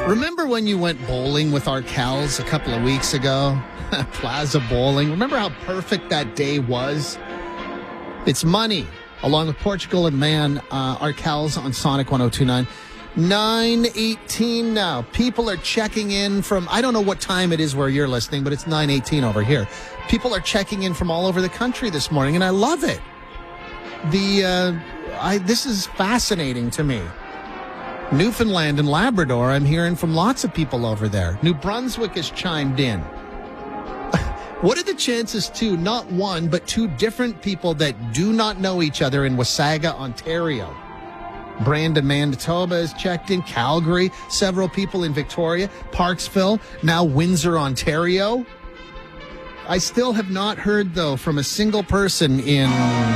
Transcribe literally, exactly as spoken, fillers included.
Remember when you went bowling with our Cals a couple of weeks ago? Plaza Bowling. Remember how perfect that day was? It's Money, along with Portugal and Man, uh, our Cals on Sonic one oh two point nine. nine eighteen now. People are checking in from, I don't know what time it is where you're listening, but it's nine eighteen over here. People are checking in from all over the country this morning, and I love it. The, uh, I, this is fascinating to me. Newfoundland and Labrador, I'm hearing from lots of people over there. New Brunswick has chimed in. What are the chances, too, not one, but two different people that do not know each other in Wasaga, Ontario? Brandon, Manitoba has checked in. Calgary, several people in Victoria. Parksville, now Windsor, Ontario. I still have not heard, though, from a single person in